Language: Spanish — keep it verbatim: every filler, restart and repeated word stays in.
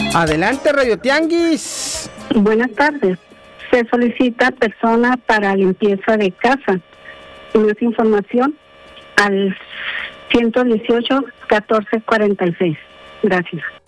Adelante, Radio Tianguis. Buenas tardes. Se solicita persona para limpieza de casa. Más información al ciento dieciocho, catorce cuarenta y seis. Gracias.